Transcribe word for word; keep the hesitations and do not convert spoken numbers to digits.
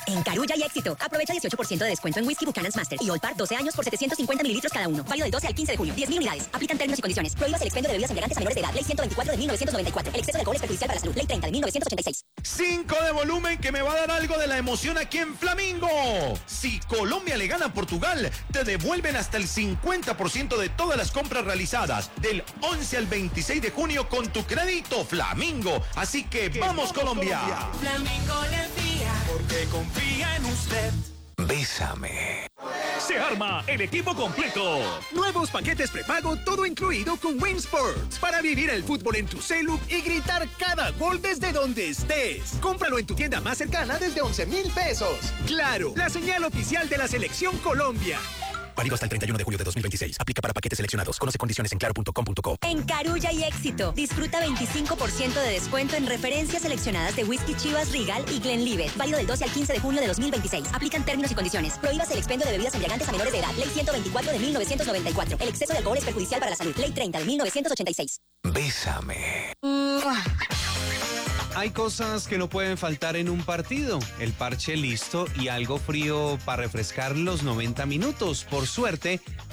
En Carulla y Éxito, aprovecha dieciocho por ciento de descuento en Whisky Buchanan's Master y Old Parr doce años por setecientos cincuenta mililitros cada uno. Válido del doce al quince de junio. diez mil unidades. Aplican términos y condiciones. Prohíbas el expendio de bebidas embriagantes a menores de edad. Ley ciento veinticuatro de mil novecientos noventa y cuatro. El exceso de alcohol es perjudicial para la salud. Ley treinta de mil novecientos ochenta y seis. cinco de volumen que me va a dar algo de la emoción aquí en Flamingo. Si Colombia le gana a Portugal, te devuelven hasta el cincuenta por ciento de todas las compras realizadas del once al veintiséis de junio con tu crédito Flamingo. Así que vamos, vamos Colombia. Colombia. Flamingo le envía porque confía en usted. Bésame. Se arma el equipo completo. Nuevos paquetes prepago, todo incluido con Win Sports. Para vivir el fútbol en tu celu y gritar cada gol desde donde estés. Cómpralo en tu tienda más cercana desde once mil pesos. Claro, la señal oficial de la Selección Colombia. Válido hasta el treinta y uno de julio de dos mil veintiséis. Aplica para paquetes seleccionados. Conoce condiciones en claro punto com punto co. En Carulla y Éxito, disfruta veinticinco por ciento de descuento en referencias seleccionadas de Whisky Chivas Regal y Glenlivet. Válido del doce al quince de junio de dos mil veintiséis. Aplican términos y condiciones. Prohíbas el expendio de bebidas embriagantes a menores de edad. Ley ciento veinticuatro de mil novecientos noventa y cuatro. El exceso de alcohol es perjudicial para la salud. Ley treinta de mil novecientos ochenta y seis. Bésame. Hay cosas que no pueden faltar en un partido. El parche listo y algo frío para refrescar los noventa minutos. Por suerte,